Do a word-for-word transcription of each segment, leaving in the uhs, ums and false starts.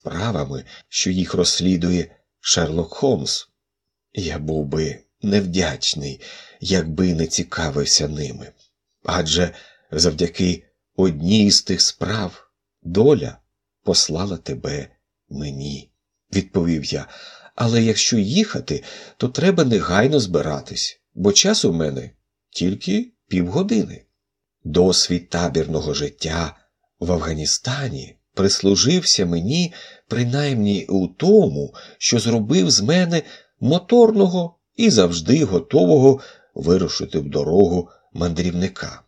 справами, що їх розслідує Шерлок Холмс. Я був би невдячний, якби не цікавився ними. Адже завдяки одній з тих справ доля послала тебе мені, відповів я. Але якщо їхати, то треба негайно збиратись, бо час у мене тільки півгодини. Досвід табірного життя в Афганістані прислужився мені принаймні у тому, що зробив з мене моторного і завжди готового вирушити в дорогу мандрівника.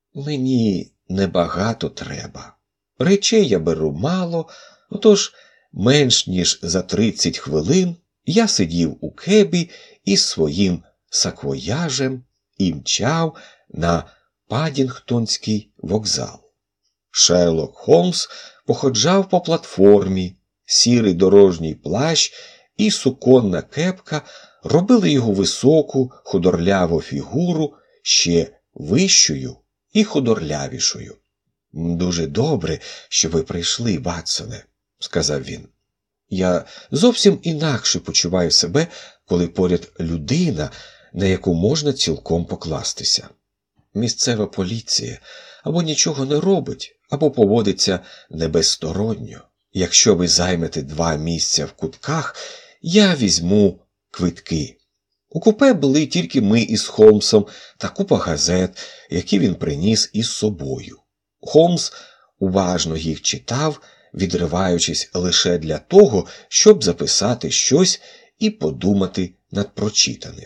Мені небагато треба. Речей я беру мало, отож менш ніж за тридцять хвилин я сидів у кебі із своїм саквояжем і мчав на Паддінгтонський вокзал. Шерлок Холмс походжав по платформі, сірий дорожній плащ і суконна кепка робили його високу, худорляву фігуру ще вищою і худорлявішою. «Дуже добре, що ви прийшли, Ватсоне», – сказав він. «Я зовсім інакше почуваю себе, коли поряд людина, на яку можна цілком покластися. Місцева поліція або нічого не робить, або поводиться небезсторонньо. Якщо ви займете два місця в кутках, я візьму квитки». У купе були тільки ми із Холмсом та купа газет, які він приніс із собою. Холмс уважно їх читав, відриваючись лише для того, щоб записати щось і подумати над прочитаним.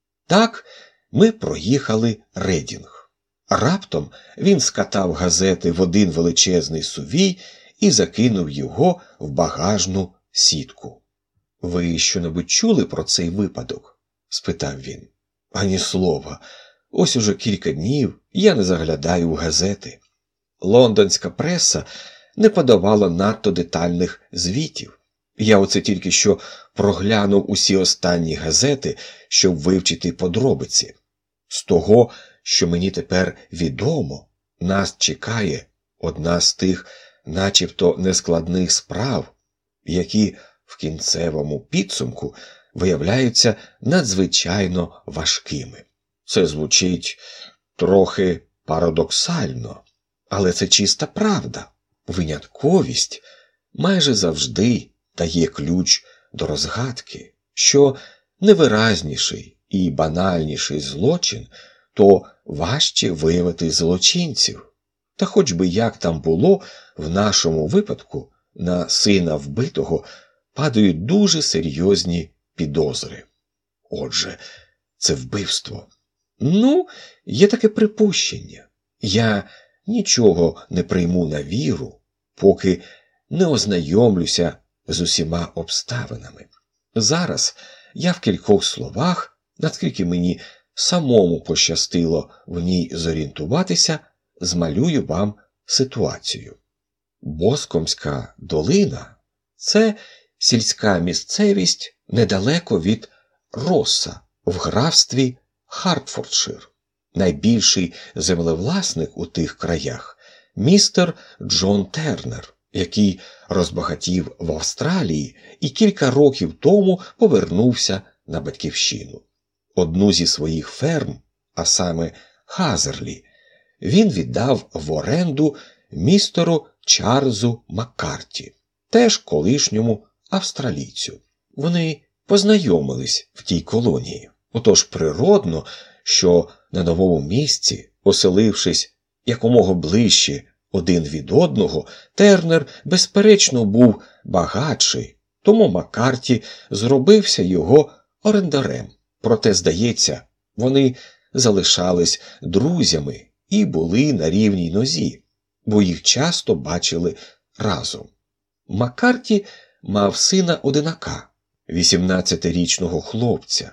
Так ми проїхали Редінг. Раптом він скатав газети в один величезний сувій і закинув його в багажну сітку. «Ви що-небудь чули про цей випадок?» – спитав він. «Ані слова. Ось уже кілька днів я не заглядаю в газети. Лондонська преса не подавала надто детальних звітів. Я оце тільки що проглянув усі останні газети, щоб вивчити подробиці. З того, що мені тепер відомо, нас чекає одна з тих начебто нескладних справ, які в кінцевому підсумку виявляються надзвичайно важкими. Це звучить трохи парадоксально, але це чиста правда. Винятковість майже завжди дає ключ до розгадки, що невиразніший і банальніший злочин, то важче виявити злочинців. Та хоч би як там було, в нашому випадку на сина вбитого падають дуже серйозні підозри. Отже, це вбивство. Ну, є таке припущення. Я нічого не прийму на віру, поки не ознайомлюся з усіма обставинами. Зараз я в кількох словах, наскільки мені самому пощастило в ній зорієнтуватися, змалюю вам ситуацію. Боскомська долина – це сільська місцевість недалеко від Росса в графстві Хартфордшир. Найбільший землевласник у тих краях – містер Джон Тернер, який розбагатів в Австралії і кілька років тому повернувся на батьківщину. Одну зі своїх ферм, а саме Хазерлі, він віддав в оренду містеру Чарльзу Маккарті, теж колишньому австралійцю. Вони познайомились в тій колонії. Отож природно, що на новому місці, оселившись якомога ближче один від одного, Тернер, безперечно, був багатший, тому Маккарті зробився його орендарем. Проте, здається, вони залишались друзями і були на рівній нозі, бо їх часто бачили разом. Маккарті мав сина-одинака, вісімнадцятирічного хлопця.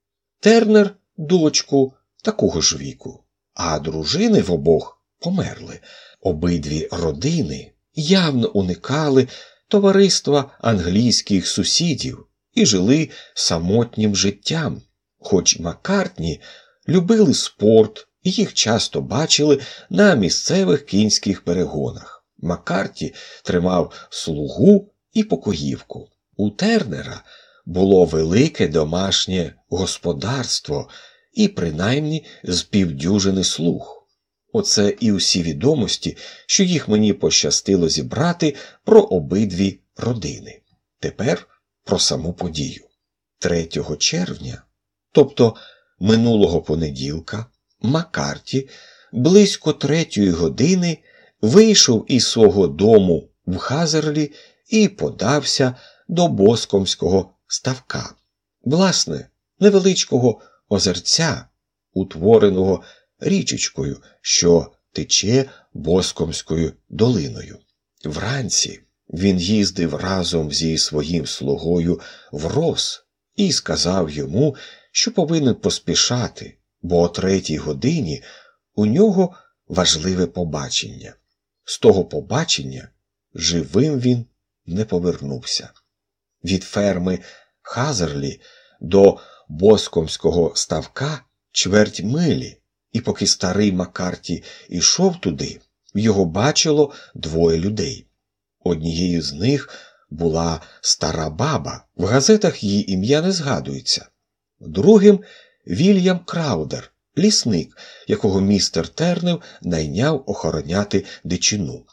Тернер – дочку такого ж віку, а дружини в обох померли. Обидві родини явно уникали товариства англійських сусідів і жили самотнім життям. Хоч Маккартні любили спорт і їх часто бачили на місцевих кінських перегонах. Маккарті тримав слугу і покоївку. У Тернера було велике домашнє господарство і принаймні з півдюжини слуг. Оце і усі відомості, що їх мені пощастило зібрати про обидві родини. Тепер про саму подію. третього червня, тобто минулого понеділка, Маккарті близько третьої години вийшов із свого дому в Хазерлі і подався до Боскомського ставка. Власне, невеличкого озерця, утвореного річечкою, що тече Боскомською долиною. Вранці він їздив разом зі своїм слугою в Рос і сказав йому, що повинен поспішати, бо о третій годині у нього важливе побачення. З того побачення живим він не повернувся. Від ферми Хазерлі до Боскомського ставка чверть милі, і поки старий Маккарті йшов туди, його бачило двоє людей. Однією з них була стара баба, в газетах її ім'я не згадується. Другим – Вільям Краудер, лісник, якого містер Тернер найняв охороняти дичину.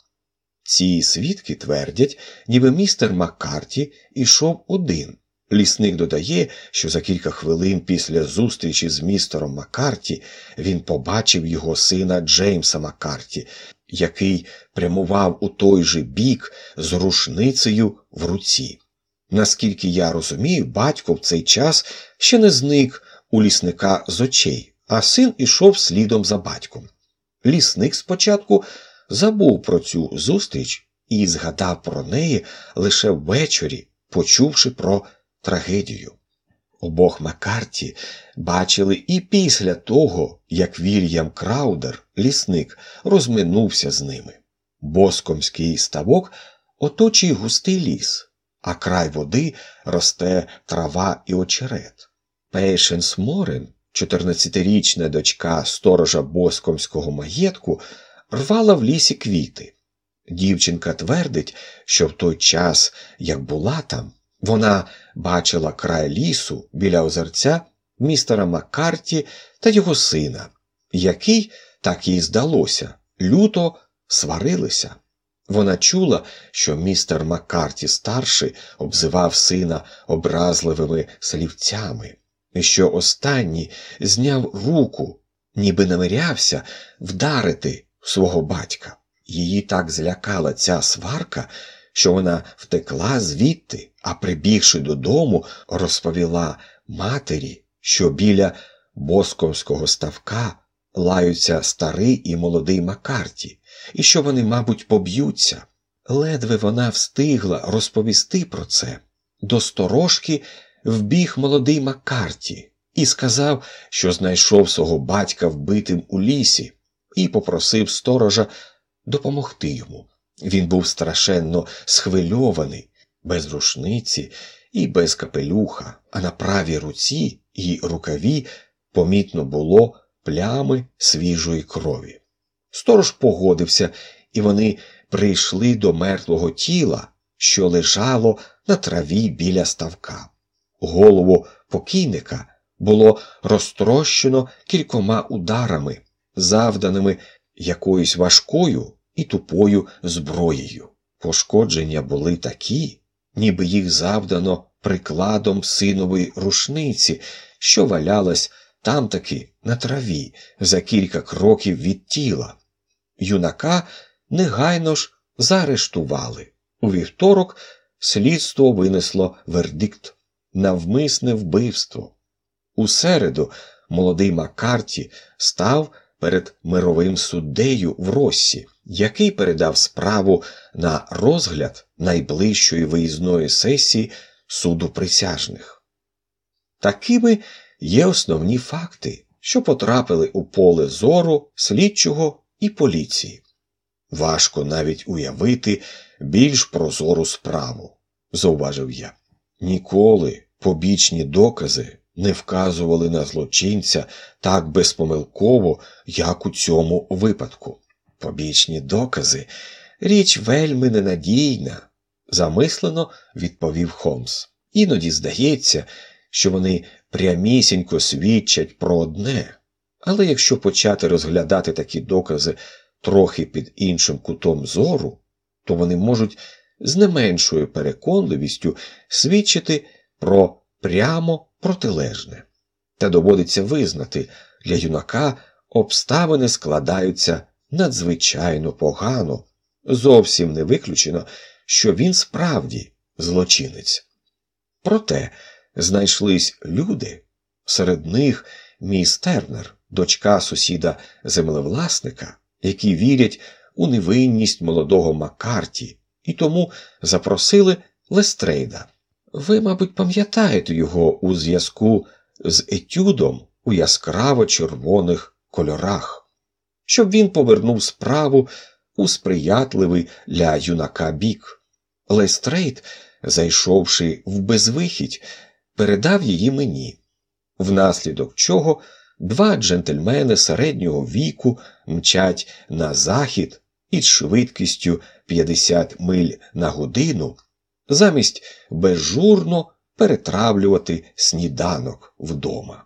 Ці свідки твердять, ніби містер Маккарті йшов один. Лісник додає, що за кілька хвилин після зустрічі з містером Маккарті він побачив його сина Джеймса Маккарті, який прямував у той же бік з рушницею в руці. Наскільки я розумію, батько в цей час ще не зник у лісника з очей, а син ішов слідом за батьком. Лісник спочатку забув про цю зустріч і згадав про неї лише ввечері, почувши про трагедію. Обох Маккарті бачили і після того, як Вільям Краудер, лісник, розминувся з ними. Боскомський ставок оточує густий ліс, а край води росте трава і очерет. Пейшенс Морен, чотирнадцятирічна дочка сторожа Боскомського маєтку, рвала в лісі квіти. Дівчинка твердить, що в той час, як була там, вона бачила край лісу біля озерця містера Маккарті та його сина, який, так їй здалося, люто сварилися. Вона чула, що містер Маккарті-старший обзивав сина образливими слівцями, і що останній зняв руку, ніби намірявся вдарити свого батька. Її так злякала ця сварка, що вона втекла звідти, а прибігши додому, розповіла матері, що біля Боскомського ставка лаються старий і молодий Маккарті, і що вони, мабуть, поб'ються. Ледве вона встигла розповісти про це. До сторожки вбіг молодий Маккарті і сказав, що знайшов свого батька вбитим у лісі, і попросив сторожа допомогти йому. Він був страшенно схвильований, без рушниці і без капелюха, а на правій руці і рукаві помітно було плями свіжої крові. Сторож погодився, і вони прийшли до мертвого тіла, що лежало на траві біля ставка. Голову покійника було розтрощено кількома ударами, завданими якоюсь важкою і тупою зброєю. Пошкодження були такі, ніби їх завдано прикладом синової рушниці, що валялась там-таки на траві за кілька кроків від тіла. Юнака негайно ж заарештували. У вівторок слідство винесло вердикт – навмисне вбивство. У середу молодий Маккарті став перед мировим суддею в Россі, який передав справу на розгляд найближчої виїзної сесії суду присяжних. Такими є основні факти, що потрапили у поле зору слідчого і поліції. Важко навіть уявити більш прозору справу, зауважив я. Ніколи побічні докази не вказували на злочинця так безпомилково, як у цьому випадку. Побічні докази – річ вельми ненадійна, замислено відповів Холмс. Іноді здається, що вони прямісінько свідчать про одне. Але якщо почати розглядати такі докази трохи під іншим кутом зору, то вони можуть з не меншою переконливістю свідчити про прямо протилежне. Та доводиться визнати, для юнака обставини складаються надзвичайно погано. Зовсім не виключено, що він справді злочинець. Проте знайшлись люди, серед них міс Тернер, дочка сусіда-землевласника, які вірять у невинність молодого Маккарті і тому запросили Лестрейда. Ви, мабуть, пам'ятаєте його у зв'язку з етюдом у яскраво-червоних кольорах, щоб він повернув справу у сприятливий для юнака бік. Лестрейд, зайшовши в безвихідь, передав її мені, внаслідок чого два джентльмени середнього віку мчать на захід із швидкістю п'ятдесят миль на годину, замість безжурно перетравлювати сніданок вдома.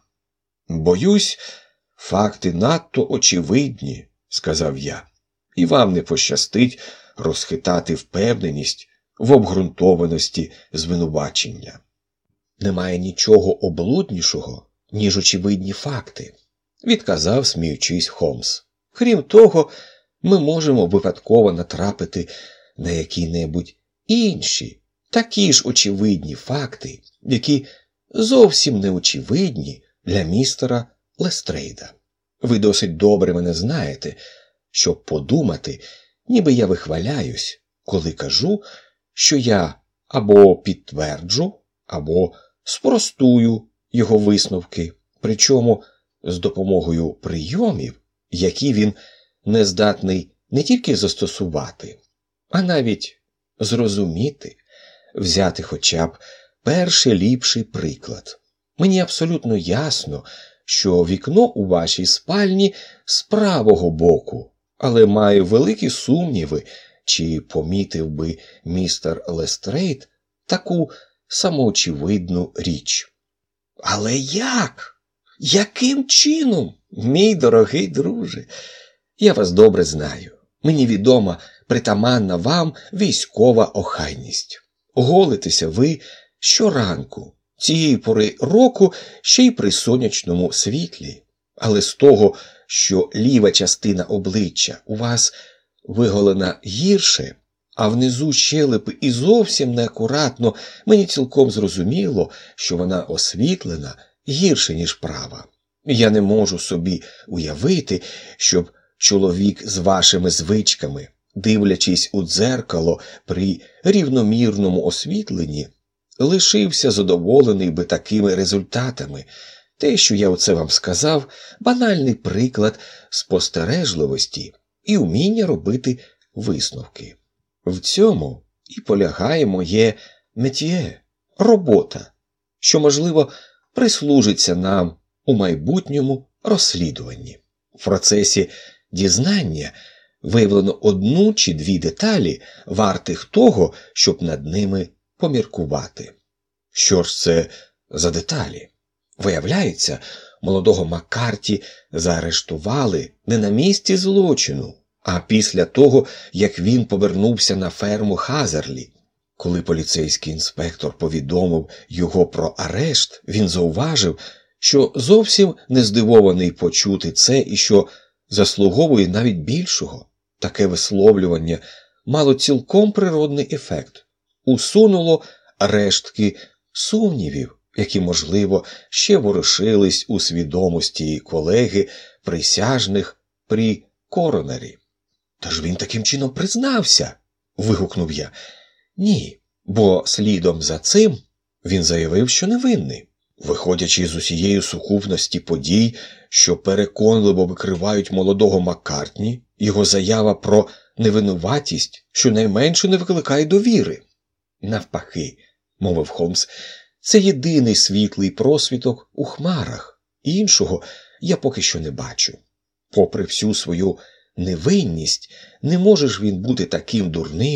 «Боюсь, факти надто очевидні», – сказав я, – «і вам не пощастить розхитати впевненість в обґрунтованості звинувачення». «Немає нічого облуднішого, ніж очевидні факти», – відказав, сміючись, Холмс. «Крім того, ми можемо випадково натрапити на які-небудь інші, такі ж очевидні факти, які зовсім не очевидні для містера Лестрейда. Ви досить добре мене знаєте, щоб подумати, ніби я вихваляюсь, коли кажу, що я або підтверджу, або спростую його висновки, причому з допомогою прийомів, які він не здатний не тільки застосувати, а навіть зрозуміти, взяти хоча б перший ліпший приклад. Мені абсолютно ясно, що вікно у вашій спальні з правого боку, але маю великі сумніви, чи помітив би містер Лестрейд таку самоочевидну річ. Але як? Яким чином, мій дорогий друже? Я вас добре знаю. Мені відома притаманна вам військова охайність. Голитеся ви щоранку, цієї пори року ще й при сонячному світлі. Але з того, що ліва частина обличчя у вас виголена гірше, а внизу щелепи і зовсім неакуратно, мені цілком зрозуміло, що вона освітлена гірше, ніж права. Я не можу собі уявити, щоб чоловік з вашими звичками, дивлячись у дзеркало при рівномірному освітленні, лишився задоволений би такими результатами. Те, що я оце вам сказав, банальний приклад спостережливості і вміння робити висновки. В цьому і полягає моє метьє, робота, що, можливо, прислужиться нам у майбутньому розслідуванні. В процесі дізнання виявлено одну чи дві деталі, вартих того, щоб над ними поміркувати. Що ж це за деталі? Виявляється, молодого Маккарті заарештували не на місці злочину, а після того, як він повернувся на ферму Хазерлі. Коли поліцейський інспектор повідомив його про арешт, він зауважив, що зовсім не здивований почути це і що заслуговує навіть більшого. Таке висловлювання мало цілком природний ефект. Усунуло рештки сумнівів, які, можливо, ще ворушились у свідомості колеги присяжних при коронері. «Та ж він таким чином признався!» – вигукнув я. «Ні, бо слідом за цим він заявив, що невинний. Виходячи з усієї сукупності подій, що переконливо викривають молодого Маккартні, його заява про невинуватість щонайменше не викликає довіри». «Навпаки», – мовив Холмс, – «це єдиний світлий просвіток у хмарах. Іншого я поки що не бачу. Попри всю свою невинність, не може ж він бути таким дурним,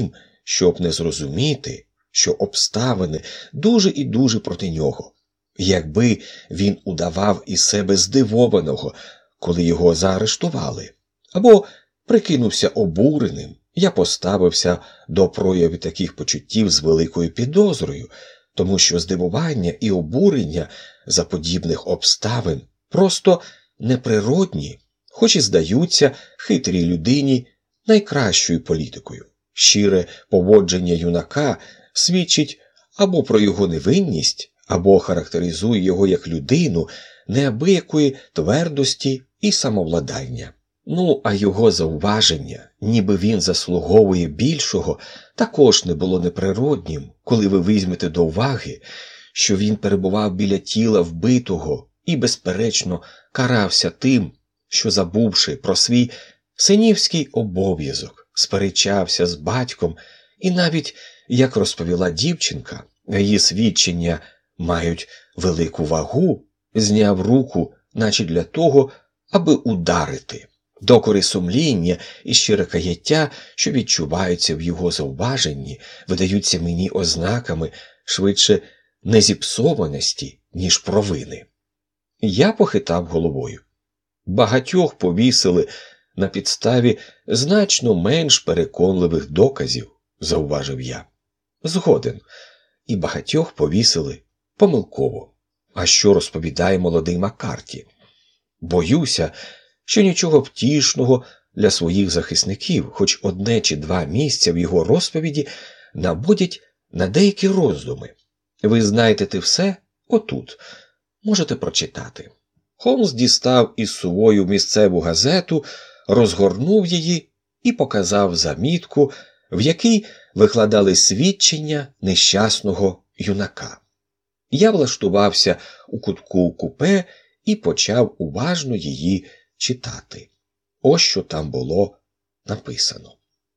щоб не зрозуміти, що обставини дуже і дуже проти нього. Якби він удавав із себе здивованого, коли його заарештували, або прикинувся обуреним, я поставився до проявів таких почуттів з великою підозрою, тому що здивування і обурення за подібних обставин просто неприродні, хоч і здаються хитрій людині найкращою політикою. Щире поводження юнака свідчить або про його невинність, або характеризує його як людину неабиякої твердості і самовладання. Ну, а його зауваження, ніби він заслуговує більшого, також не було неприроднім, коли ви візьмете до уваги, що він перебував біля тіла вбитого і, безперечно, карався тим, що, забувши про свій синівський обов'язок, сперечався з батьком і навіть, як розповіла дівчинка, її свідчення мають велику вагу, зняв руку, наче для того, аби ударити. Докори сумління і щире каяття, що відчуваються в його зауваженні, видаються мені ознаками швидше незіпсованості, ніж провини. Я похитав головою. Багатьох повісили на підставі значно менш переконливих доказів, зауважив я. Згоден. І багатьох повісили помилково. А що розповідає молодий Маккарті? Боюся, що нічого втішного для своїх захисників, хоч одне чи два місця в його розповіді наводять на деякі роздуми. Ви знайдете все отут. Можете прочитати. Холмс дістав із сувою місцеву газету, розгорнув її і показав замітку, в якій викладали свідчення нещасного юнака. Я влаштувався у кутку купе і почав уважно її читати. Ось що там було написано.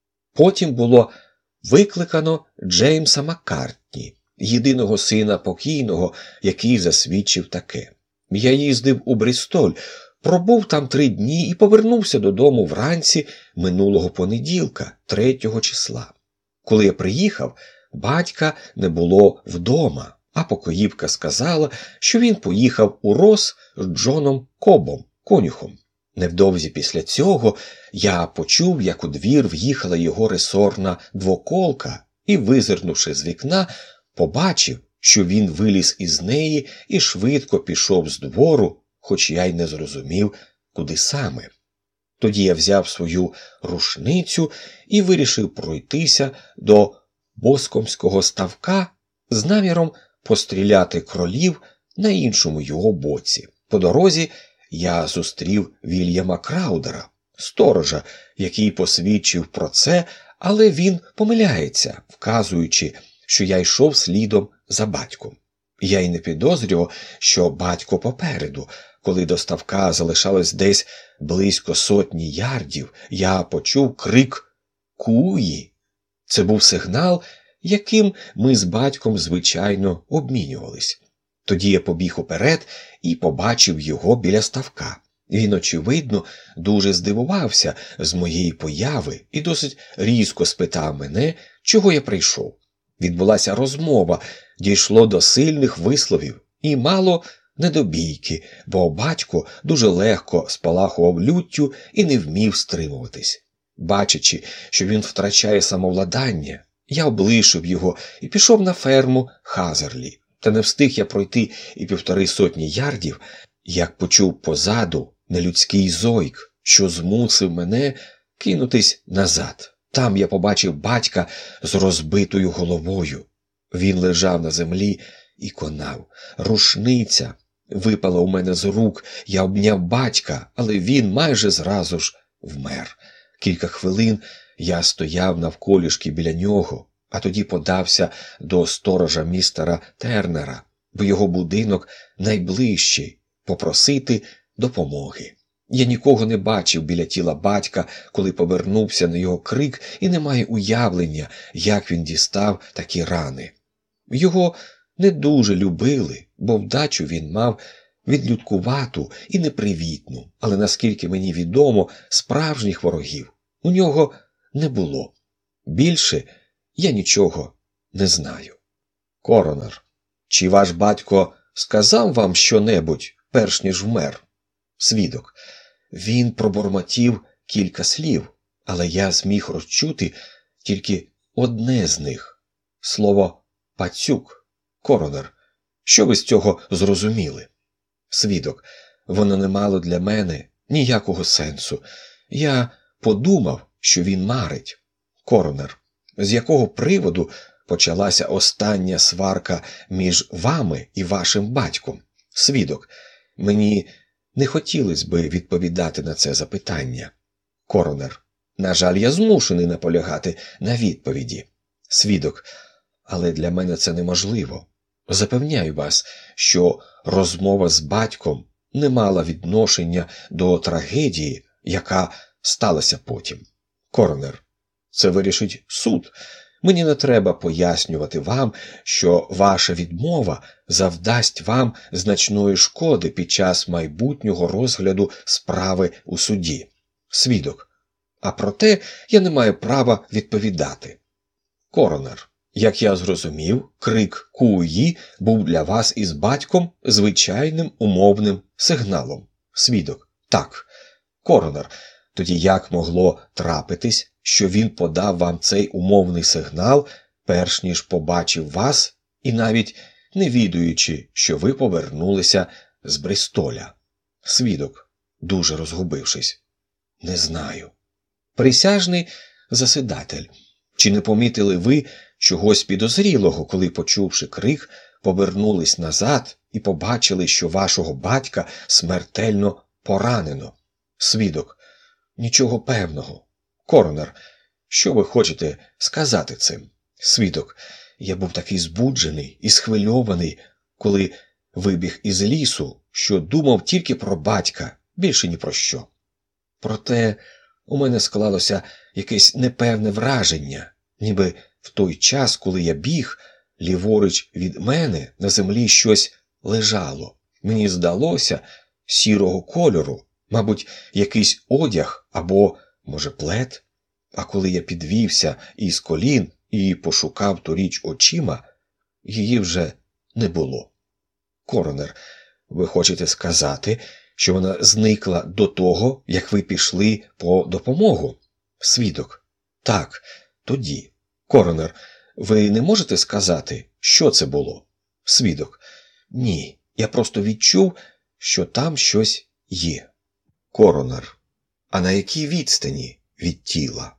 Потім було викликано Джеймса Маккартні, єдиного сина покійного, який засвідчив таке. Я їздив у Брістоль, пробув там три дні і повернувся додому вранці минулого понеділка, третього числа. Коли я приїхав, батька не було вдома, а покоївка сказала, що він поїхав у Рос з Джоном Кобом, конюхом. Невдовзі після цього я почув, як у двір в'їхала його ресорна двоколка і, визирнувши з вікна, побачив, що він виліз із неї і швидко пішов з двору, хоч я й не зрозумів, куди саме. Тоді я взяв свою рушницю і вирішив пройтися до Боскомського ставка з наміром постріляти кролів на іншому його боці. По дорозі я зустрів Вільяма Краудера, сторожа, який посвідчив про це, але він помиляється, вказуючи, що я йшов слідом за батьком. Я й не підозрював, що батько попереду. Коли до ставка залишалось десь близько сотні ярдів, я почув крик «Куї!». Це був сигнал, яким ми з батьком, звичайно, обмінювались. Тоді я побіг уперед і побачив його біля ставка. Він, очевидно, дуже здивувався з моєї появи і досить різко спитав мене, чого я прийшов. Відбулася розмова, дійшло до сильних висловів і мало не до бійки, бо батько дуже легко спалахував люттю і не вмів стримуватись. Бачачи, що він втрачає самовладання, я облишив його і пішов на ферму Хазерлі. Та не встиг я пройти і півтори сотні ярдів, як почув позаду нелюдський зойк, що змусив мене кинутись назад. Там я побачив батька з розбитою головою. Він лежав на землі і конав. Рушниця випала у мене з рук, я обняв батька, але він майже зразу ж вмер. Кілька хвилин я стояв навколішки біля нього, а тоді подався до сторожа містера Тернера, бо його будинок найближчий, попросити допомоги. Я нікого не бачив біля тіла батька, коли повернувся на його крик, і не маю уявлення, як він дістав такі рани. Його не дуже любили, бо вдачу він мав відлюдкувату і непривітну, але, наскільки мені відомо, справжніх ворогів у нього не було. Більше я нічого не знаю. Коронер: чи ваш батько сказав вам що-небудь, перш ніж вмер? Свідок: він пробурмотів кілька слів, але я зміг розчути тільки одне з них – слово «пацюк». Коронер: що ви з цього зрозуміли? Свідок: воно не мало для мене ніякого сенсу. Я подумав, що він марить. Коронер: з якого приводу почалася остання сварка між вами і вашим батьком? Свідок: мені не хотілося би відповідати на це запитання. Коронер: на жаль, я змушений наполягати на відповіді. Свідок: але для мене це неможливо. Запевняю вас, що розмова з батьком не мала відношення до трагедії, яка сталася потім. Коронер: це вирішить суд. Мені не треба пояснювати вам, що ваша відмова завдасть вам значної шкоди під час майбутнього розгляду справи у суді. Свідок: а проте я не маю права відповідати. Коронер: як я зрозумів, крик «Куї» був для вас із батьком звичайним умовним сигналом. Свідок: так. Коронер: тоді як могло трапитись, що він подав вам цей умовний сигнал, перш ніж побачив вас, і навіть не відаючи, що ви повернулися з Бристоля? Свідок, дуже розгубившись: не знаю. Присяжний засідатель: чи не помітили ви чогось підозрілого, коли, почувши крик, повернулись назад і побачили, що вашого батька смертельно поранено? Свідок: нічого певного. Коронер: що ви хочете сказати цим? Свідок: я був такий збуджений і схвильований, коли вибіг із лісу, що думав тільки про батька, більше ні про що. Проте у мене склалося якесь непевне враження, ніби в той час, коли я біг, ліворуч від мене на землі щось лежало. Мені здалося, сірого кольору, мабуть, якийсь одяг або, може, плед. А коли я підвівся із колін і пошукав ту річ очима, її вже не було. Коронер: ви хочете сказати, що вона зникла до того, як ви пішли по допомогу? Свідок: так, тоді. Коронер: ви не можете сказати, що це було? Свідок: ні, я просто відчув, що там щось є. Коронер: а на якій відстані від тіла?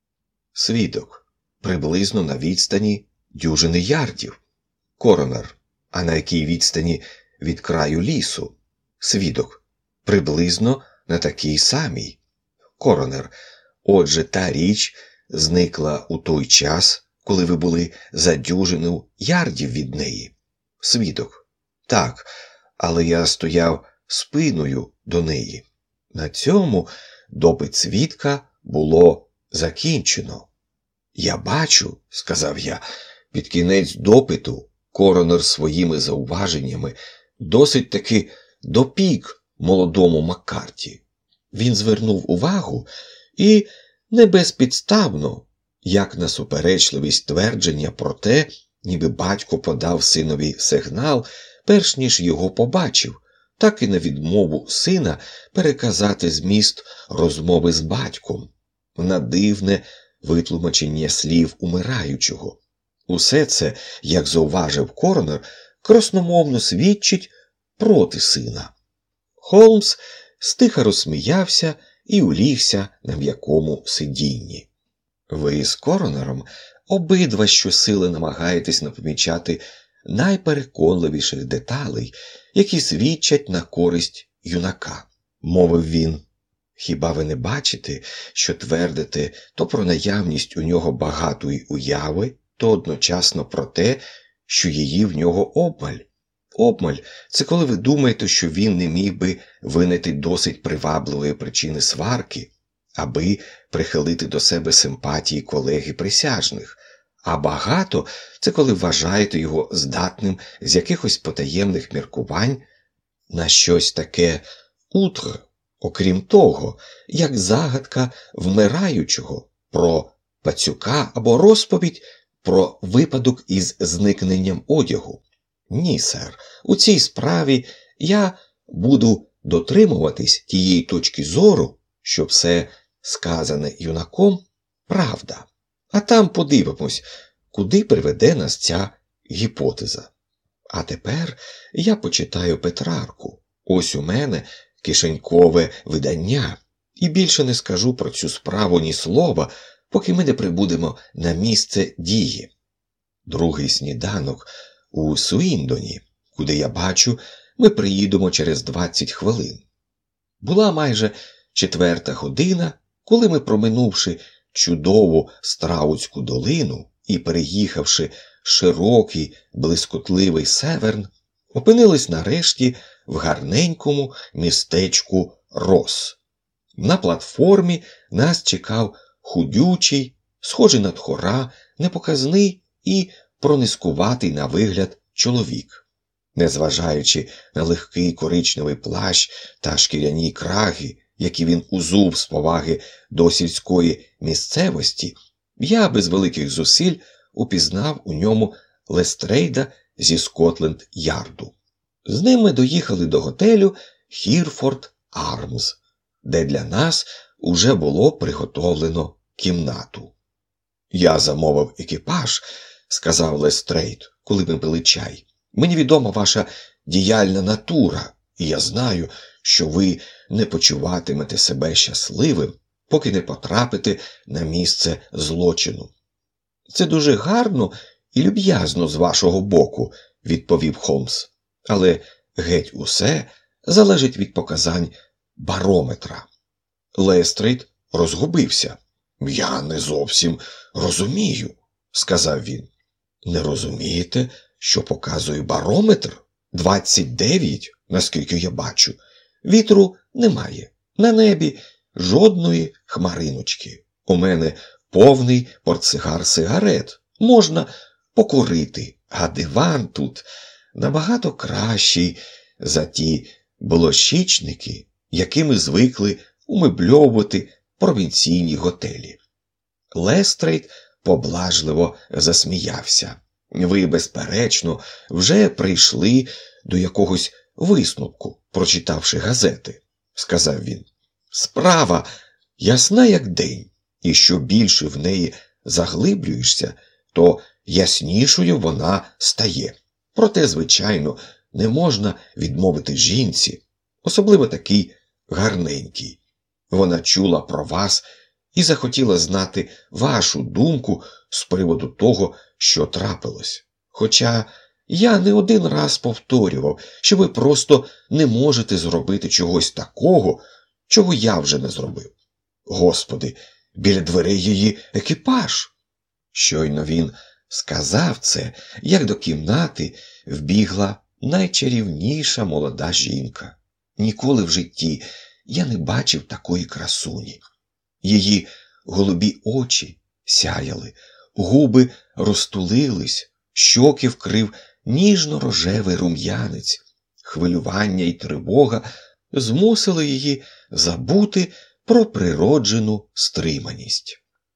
Свідок: приблизно на відстані дюжини ярдів. Коронер: а на якій відстані від краю лісу? Свідок: приблизно на такій самій. Коронер: отже, та річ зникла у той час, коли ви були за дюжину ярдів від неї? Свідок: так, але я стояв спиною до неї. На цьому допит свідка було закінчено. Я бачу, сказав я, під кінець допиту коронер своїми зауваженнями досить таки допік молодому Маккарті. Він звернув увагу і не безпідставно, як на суперечливість твердження про те, ніби батько подав синові сигнал, перш ніж його побачив, так і на відмову сина переказати зміст розмови з батьком, на дивне витлумачення слів умираючого. Усе це, як зауважив коронер, красномовно свідчить проти сина. Холмс стиха розсміявся і улігся на м'якому сидінні. Ви з коронером обидва щосили намагаєтесь напомічати найпереконливіших деталей, які свідчать на користь юнака, мовив він. Хіба ви не бачите, що твердите то про наявність у нього багатої уяви, то одночасно про те, що її в нього обмаль? Обмаль – це коли ви думаєте, що він не міг би винайти досить привабливої причини сварки, аби прихилити до себе симпатії колеги присяжних. А багато – це коли вважаєте його здатним з якихось потаємних міркувань на щось таке утре, окрім того, як загадка вмираючого про пацюка або розповідь про випадок із зникненням одягу? Ні, сер, у цій справі я буду дотримуватись тієї точки зору, що все сказане юнаком – правда. А там подивимось, куди приведе нас ця гіпотеза. А тепер я почитаю Петрарку. Ось у мене кишенькове видання. І більше не скажу про цю справу ні слова, поки ми не прибудемо на місце дії. Другий сніданок у Суїндоні, куди я бачу, ми приїдемо через двадцять хвилин. Була майже четверта година, коли ми, проминувши чудову Страутську долину і переїхавши широкий блискотливий Северн, опинились нарешті в гарненькому містечку Рос. На платформі нас чекав худючий, схожий на тхора, непоказний і пронискуватий на вигляд чоловік. Незважаючи на легкий коричневий плащ та шкіряні краги, які він узув з поваги до сільської місцевості, я без великих зусиль упізнав у ньому Лестрейда зі Скотленд-Ярду. З ним ми доїхали до готелю Хірфорд Армс, де для нас уже було приготовлено кімнату. «Я замовив екіпаж», – сказав Лестрейд, коли ми пили чай. «Мені відома ваша діяльна натура, і я знаю, що ви не почуватимете себе щасливим, поки не потрапите на місце злочину». «Це дуже гарно і люб'язно з вашого боку», – відповів Холмс. «Але геть усе залежить від показань барометра». Лестрейд розгубився. «Я не зовсім розумію», – сказав він. «Не розумієте, що показує барометр? двадцять дев'ять, наскільки я бачу. Вітру немає. На небі жодної хмариночки. У мене повний портсигар сигарет. Можна покурити, а диван тут набагато кращий за ті блощичники, якими звикли умебльовувати провінційні готелі». Лестрейд поблажливо засміявся. «Ви, безперечно, вже прийшли до якогось висновку, прочитавши газети», – сказав він. «Справа ясна як день, і що більше в неї заглиблюєшся, то яснішою вона стає. Проте, звичайно, не можна відмовити жінці, особливо такій гарненькій. Вона чула про вас і захотіла знати вашу думку з приводу того, що трапилось. Хоча я не один раз повторював, що ви просто не можете зробити чогось такого, чого я вже не зробив. Господи, біля дверей її екіпаж». Щойно він сказав це, як до кімнати вбігла найчарівніша молода жінка. Ніколи в житті я не бачив такої красуні. Її голубі очі сяяли, губи розтулились, щоки вкрив ніжно-рожевий рум'янець. Хвилювання й тривога змусили її забути про природжену стриманість.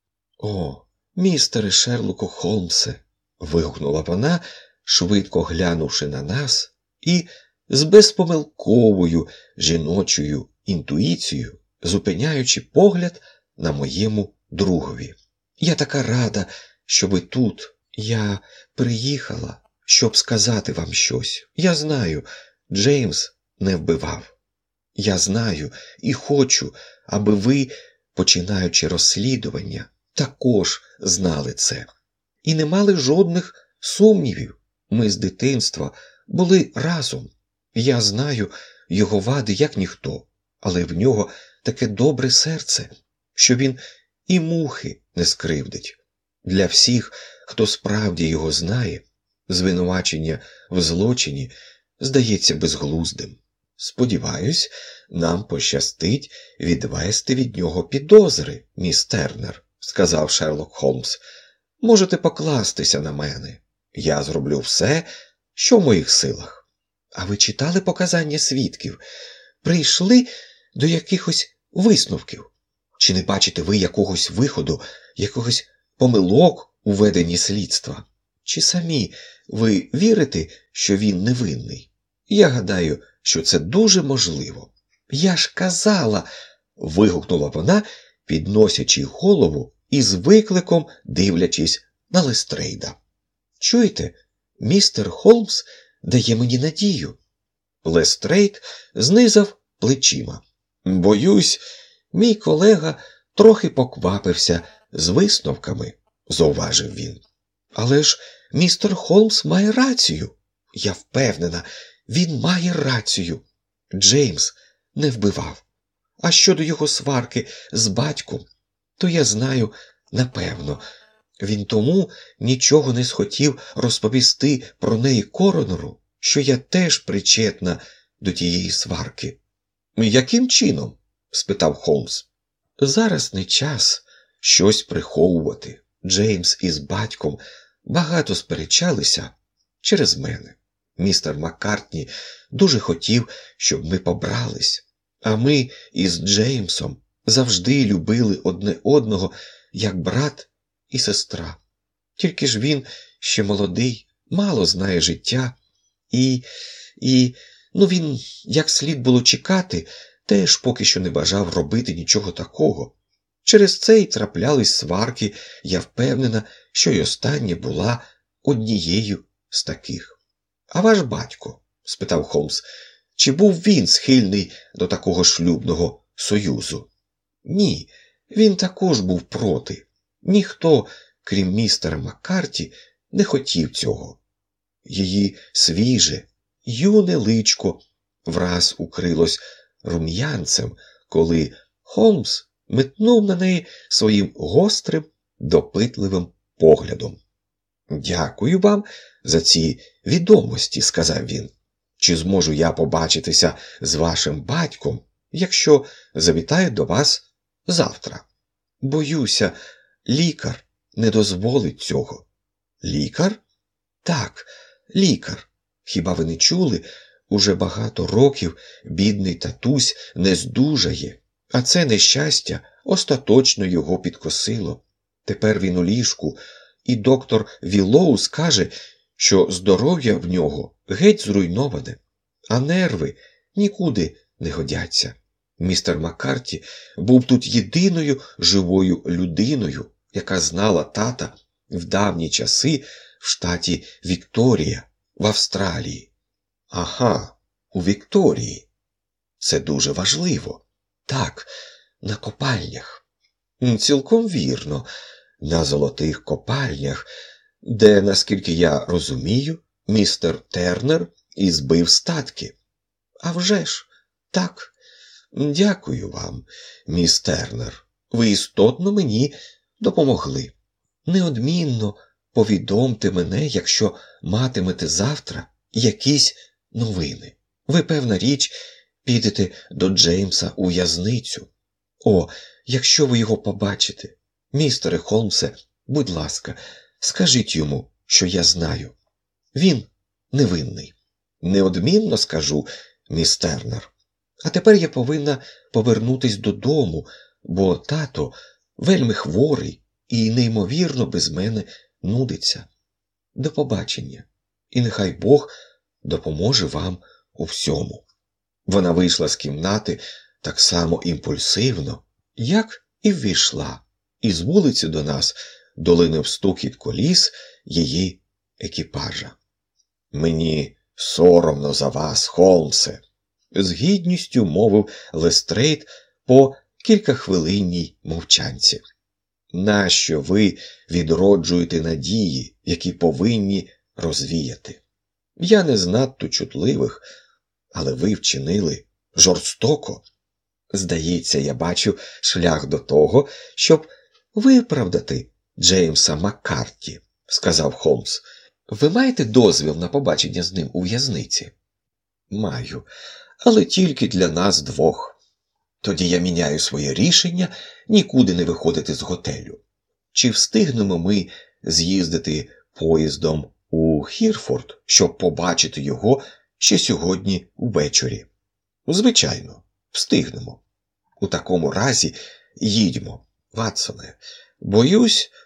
«О, містере Шерлоку Холмсе!» – вигукнула вона, швидко глянувши на нас і з безпомилковою жіночою інтуїцією, зупиняючи погляд на моєму другові. «Я така рада, що ви тут. Я приїхала, щоб сказати вам щось. Я знаю, Джеймс не вбивав. Я знаю і хочу, аби ви, починаючи розслідування, також знали це. І не мали жодних сумнівів. Ми з дитинства були разом. Я знаю його вади як ніхто, але в нього таке добре серце, що він і мухи не скривдить. Для всіх, хто справді його знає, звинувачення в злочині здається безглуздим. Сподіваюсь, нам пощастить відвести від нього підозри, міс Тернер», – сказав Шерлок Холмс. «Можете покластися на мене. Я зроблю все, що в моїх силах». «А ви читали показання свідків? Прийшли до якихось висновків? Чи не бачите ви якогось виходу, якогось помилок у веденні слідства? Чи самі ви вірите, що він невинний? Я гадаю, що це дуже можливо. Я ж казала, вигукнула вона, підносячи голову і з викликом дивлячись на Лестрейда. Чуєте, містер Холмс дає мені надію. Лестрейд знизав плечима. Боюсь, мій колега трохи поквапився з висновками, зауважив він. Але ж містер Холмс має рацію. Я впевнена, він має рацію. Джеймс не вбивав. А щодо його сварки з батьком, то я знаю напевно. Він тому нічого не схотів розповісти про неї коронеру, що я теж причетна до тієї сварки. «Яким чином?» – спитав Холмс. «Зараз не час щось приховувати. Джеймс із батьком багато сперечалися через мене. Містер Маккартні дуже хотів, щоб ми побрались, а ми із Джеймсом завжди любили одне одного, як брат і сестра. Тільки ж він ще молодий, мало знає життя, і, і, ну він, як слід було чекати, теж поки що не бажав робити нічого такого. Через це й траплялись сварки, я впевнена, що й остання була однією з таких. «А ваш батько?» – спитав Холмс. «Чи був він схильний до такого шлюбного союзу?» «Ні, він також був проти. Ніхто, крім містера Маккарті, не хотів цього». Її свіже, юне личко враз укрилось рум'янцем, коли Холмс метнув на неї своїм гострим, допитливим поглядом. «Дякую вам за ці відомості», – сказав він. «Чи зможу я побачитися з вашим батьком, якщо завітаю до вас завтра?» «Боюся, лікар не дозволить цього». «Лікар?» «Так, лікар. Хіба ви не чули? Уже багато років бідний татусь не здужає, а це нещастя остаточно його підкосило. Тепер він у ліжку, і доктор Віллоу скаже, що здоров'я в нього геть зруйноване, а нерви нікуди не годяться. Містер Маккарті був тут єдиною живою людиною, яка знала тата в давні часи в штаті Вікторія, в Австралії». «Ага, у Вікторії. Це дуже важливо». «Так, на копальнях». «Цілком вірно, на золотих копальнях, де, наскільки я розумію, містер Тернер і збив статки». «А вже ж, так. Дякую вам, міс Тернер. Ви істотно мені допомогли. Неодмінно повідомте мене, якщо матимете завтра якісь новини. Ви, певна річ, підете до Джеймса у в'язницю. О, якщо ви його побачите, містере Холмсе, будь ласка, скажіть йому, що я знаю. Він невинний». «Неодмінно скажу, міс Тернер. А тепер я повинна повернутись додому, бо тато вельми хворий і неймовірно без мене нудиться. До побачення, і нехай Бог допоможе вам у всьому». Вона вийшла з кімнати так само імпульсивно, як і ввійшла, і з вулиці до нас долинув стукіт коліс її екіпажа. «Мені соромно за вас, Холмсе», – з гідністю мовив Лестрейд по кількахвилинній мовчанці. «Нащо ви відроджуєте надії, які повинні розвіяти? Я не з надто чутливих, але ви вчинили жорстоко. Здається, я бачу шлях до того, щоб виправдати Джеймса Маккарті», – сказав Холмс. «Ви маєте дозвіл на побачення з ним у в'язниці?» «Маю, але тільки для нас двох. Тоді я міняю своє рішення нікуди не виходити з готелю. Чи встигнемо ми з'їздити поїздом у Хірфорд, щоб побачити його ще сьогодні ввечері?» «Звичайно, встигнемо. У такому разі їдьмо, Ватсоне. Боюсь,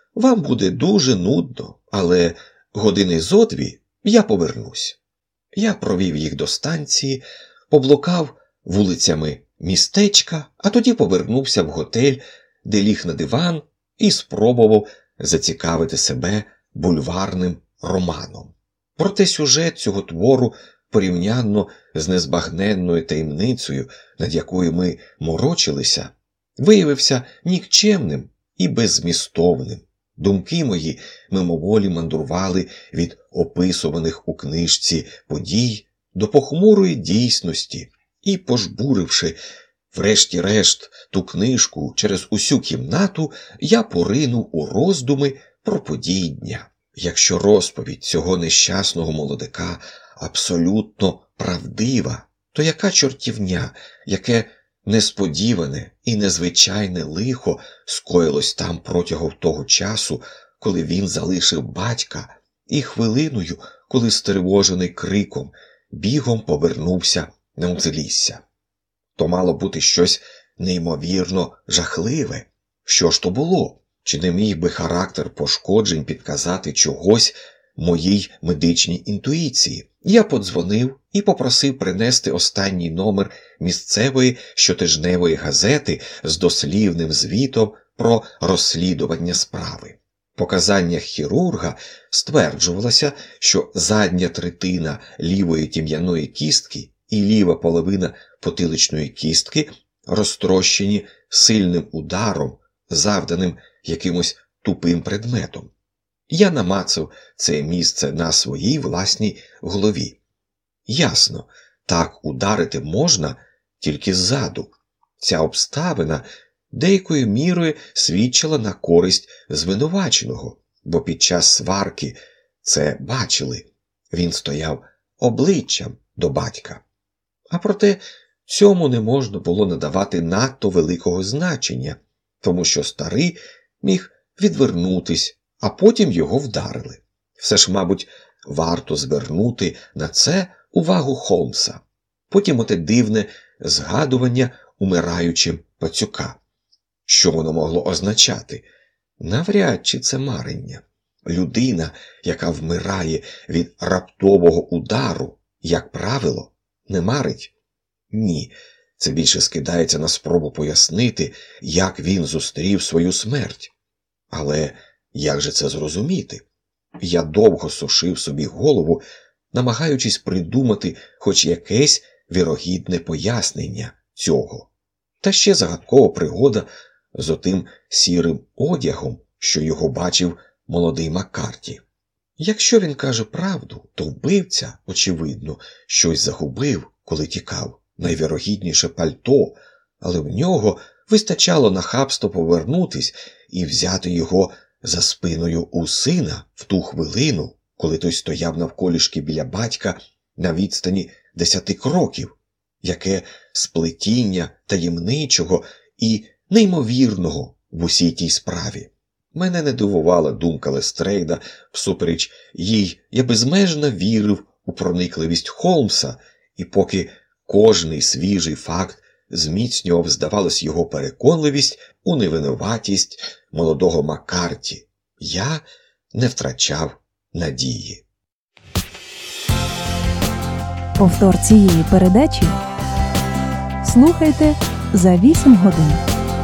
Вам буде дуже нудно, але години зо дві я повернусь. Я провів їх до станції, поблукав вулицями містечка, а тоді повернувся в готель, де ліг на диван і спробував зацікавити себе бульварним романом. Проте сюжет цього твору, порівнянно з незбагненною таємницею, над якою ми морочилися, виявився нікчемним і беззмістовним. Думки мої мимоволі мандрували від описуваних у книжці подій до похмурої дійсності і, пожбуривши врешті-решт ту книжку через усю кімнату, я поринув у роздуми про події дня. Якщо розповідь цього нещасного молодика абсолютно правдива, то яка чортівня, яке несподіване і незвичайне лихо скоїлось там протягом того часу, коли він залишив батька, і хвилиною, коли стривожений криком, бігом повернувся на узлісся. То мало бути щось неймовірно жахливе. Що ж то було? Чи не міг би характер пошкоджень підказати чогось моїй медичній інтуїції? Я подзвонив і попросив принести останній номер місцевої щотижневої газети з дослівним звітом про розслідування справи. В показаннях хірурга стверджувалося, що задня третина лівої тім'яної кістки і ліва половина потиличної кістки розтрощені сильним ударом, завданим якимось тупим предметом. Я намацав це місце на своїй власній голові. Ясно, так ударити можна тільки ззаду. Ця обставина деякою мірою свідчила на користь звинуваченого, бо під час сварки це бачили. Він стояв обличчям до батька. А проте цьому не можна було надавати надто великого значення, тому що старий міг відвернутись, а потім його вдарили. Все ж, мабуть, варто звернути на це увагу Холмса. Потім оте дивне згадування умираючим пацюка. Що воно могло означати? Навряд чи це марення. Людина, яка вмирає від раптового удару, як правило, не марить. Ні, це більше скидається на спробу пояснити, як він зустрів свою смерть. Але як же це зрозуміти? Я довго сушив собі голову, намагаючись придумати хоч якесь вірогідне пояснення цього. Та ще загадкова пригода з отим сірим одягом, що його бачив молодий Маккарті. Якщо він каже правду, то вбивця, очевидно, щось загубив, коли тікав. Найвірогідніше пальто, але в нього вистачало нахабство повернутись і взяти його за спиною у сина в ту хвилину, коли той стояв навколішки біля батька на відстані десяти кроків. Яке сплетіння таємничого і неймовірного в усій тій справі. Мене не дивувала думка Лестрейда, всупереч їй я безмежно вірив у проникливість Холмса, і поки кожний свіжий факт зміцнював, здавалось, його переконливість у невинуватість молодого Маккарті, я не втрачав надії. Повтор цієї передачі слухайте за вісім годин.